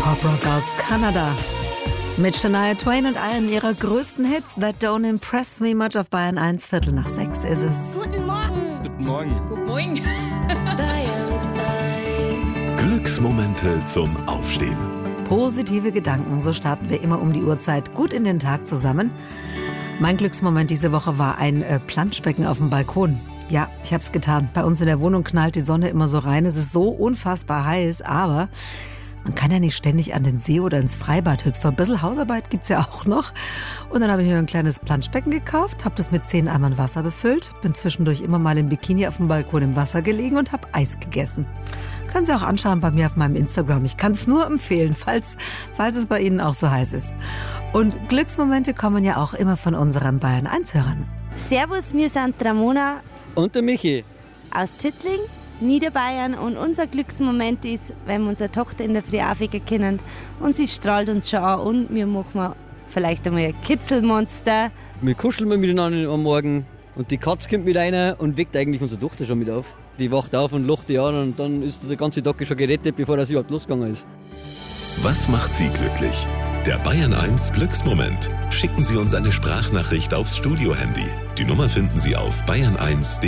Poprock aus Kanada. Mit Shania Twain und einem ihrer größten Hits, That Don't Impress Me Much, auf Bayern 1, 5:45 ist es. Guten Morgen. Guten Morgen. Guten Morgen. Glücksmomente zum Aufstehen. Positive Gedanken, so starten wir immer um die Uhrzeit gut in den Tag zusammen. Mein Glücksmoment diese Woche war ein Planschbecken auf dem Balkon. Ja, ich hab's getan. Bei uns in der Wohnung knallt die Sonne immer so rein. Es ist so unfassbar heiß, aber man kann ja nicht ständig an den See oder ins Freibad hüpfen. Ein bisschen Hausarbeit gibt's ja auch noch. Und dann habe ich mir ein kleines Planschbecken gekauft, habe das mit 10 Eimern Wasser befüllt, bin zwischendurch immer mal im Bikini auf dem Balkon im Wasser gelegen und habe Eis gegessen. Können Sie auch anschauen bei mir auf meinem Instagram. Ich kann es nur empfehlen, falls es bei Ihnen auch so heiß ist. Und Glücksmomente kommen ja auch immer von unseren Bayern 1-Hörern. Servus, wir sind Ramona Und der Michi. aus Tittling, Niederbayern, und unser Glücksmoment ist, wenn wir unsere Tochter in der Früh aufwecken können und sie strahlt uns schon an und wir machen vielleicht einmal ein Kitzelmonster. Wir kuscheln mal miteinander am Morgen und die Katze kommt mit rein und weckt eigentlich unsere Tochter schon mit auf. Die wacht auf und lacht die an und dann ist der ganze Tag schon gerettet, bevor das überhaupt losgegangen ist. Was macht Sie glücklich? Der Bayern 1 Glücksmoment. Schicken Sie uns eine Sprachnachricht aufs Studio-Handy. Die Nummer finden Sie auf bayern1.de.